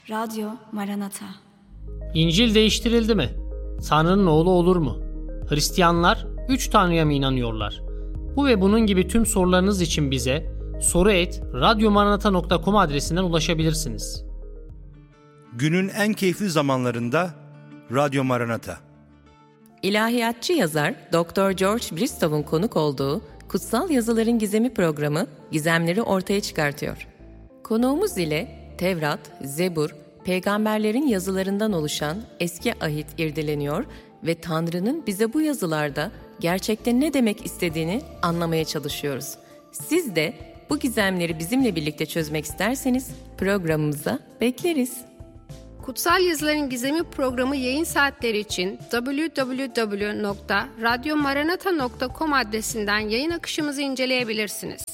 Radyo Maranata. İncil değiştirildi mi? Tanrı'nın oğlu olur mu? Hristiyanlar 3 Tanrı'ya mı inanıyorlar? Bu ve bunun gibi tüm sorularınız için bize soru@radyomaranata.com adresinden ulaşabilirsiniz. Günün en keyifli zamanlarında Radyo Maranata. İlahiyatçı yazar Dr. George Bristow'un konuk olduğu Kutsal Yazıların Gizemi programı gizemleri ortaya çıkartıyor. Konuğumuz ile Tevrat, Zebur, peygamberlerin yazılarından oluşan eski ahit irdeleniyor ve Tanrı'nın bize bu yazılarda gerçekte ne demek istediğini anlamaya çalışıyoruz. Siz de bu gizemleri bizimle birlikte çözmek isterseniz programımıza bekleriz. Kutsal Yazıların Gizemi programı yayın saatleri için www.radyomaranata.com adresinden yayın akışımızı inceleyebilirsiniz.